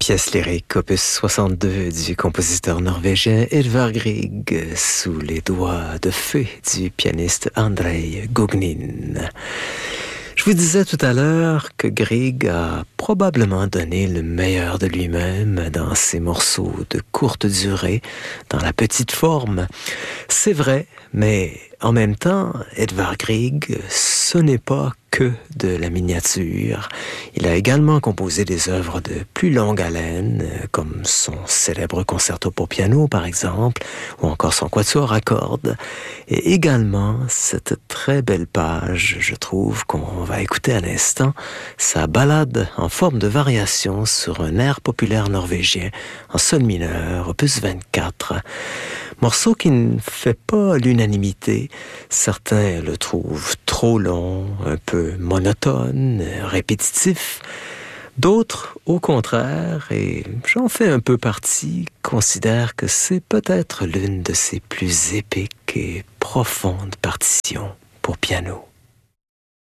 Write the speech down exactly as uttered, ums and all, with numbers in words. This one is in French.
Pièce lyrique opus soixante-deux du compositeur norvégien Edvard Grieg sous les doigts de feu du pianiste Andrei Gougnin. Je vous disais tout à l'heure que Grieg a probablement donné le meilleur de lui-même dans ses morceaux de courte durée, dans la petite forme. C'est vrai, mais en même temps, Edvard Grieg, ce n'est pas que de la miniature. Il a également composé des œuvres de plus longue haleine, comme son célèbre concerto pour piano, par exemple, ou encore son quatuor à cordes, et également cette très belle page, je trouve, qu'on va écouter à l'instant, sa ballade en forme de variation sur un air populaire norvégien en sol mineur, opus vingt-quatre. Morceau qui ne fait pas l'unanimité. Certains le trouvent trop long, un peu monotone, répétitif. D'autres, au contraire, et j'en fais un peu partie, considèrent que c'est peut-être l'une de ses plus épiques et profondes partitions pour piano.